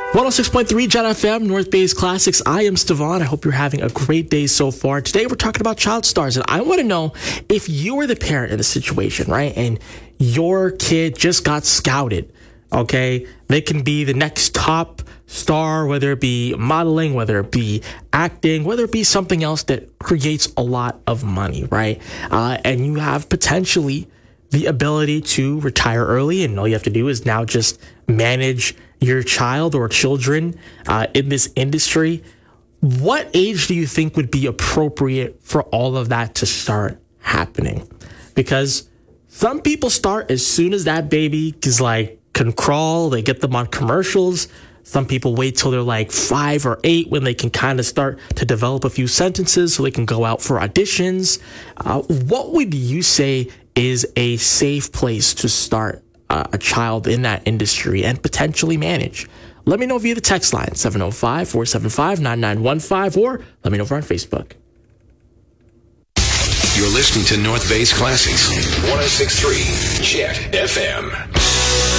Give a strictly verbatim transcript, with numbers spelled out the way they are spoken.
one oh six point three Jet F M, North Bay's Classics. I am Stevan. I hope you're having a great day so far. Today we're talking about child stars, and I want to know if you were the parent in the situation, right? And your kid just got scouted, okay? They can be the next top star, whether it be modeling, whether it be acting, whether it be something else that creates a lot of money, right? Uh, and you have potentially the ability to retire early, and all you have to do is now just manage your child or children uh, in this industry. What age do you think would be appropriate for all of that to start happening? Because some people start as soon as that baby is like can crawl, they get them on commercials. Some people wait till they're like five or eight when they can kind of start to develop a few sentences so they can go out for auditions. Uh, what would you say is a safe place to start uh, a child in that industry and potentially manage? Let me know via the text line, seven oh five, four seven five, nine nine one five, or let me know over on Facebook. You're listening to North Bay's Classics, one oh six point three Jet F M.